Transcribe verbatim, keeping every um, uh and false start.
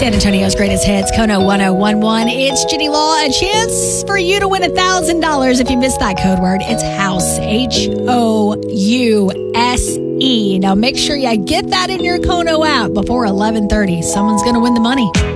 San Antonio's greatest hits, Kono one oh one one. It's Ginny Law. A chance for you to win one thousand dollars if you missed that code word. It's house, H O U S E. Now make sure you get that in your Kono app before eleven thirty. Someone's going to win the money.